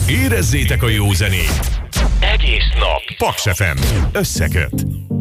Érezzétek a jó zenét! Egész nap Paks FM összeköt.